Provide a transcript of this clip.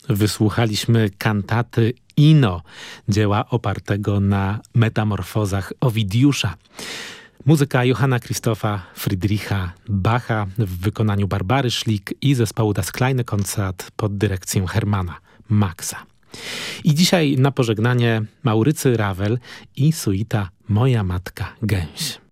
wysłuchaliśmy kantaty Ino, dzieła opartego na metamorfozach Owidiusza. Muzyka Johanna Christopha Friedricha Bacha w wykonaniu Barbary Schlick i zespołu Das Kleine Konzert pod dyrekcją Hermana Maxa. I dzisiaj na pożegnanie Maurycy Ravel i suita Moja Matka Gęś.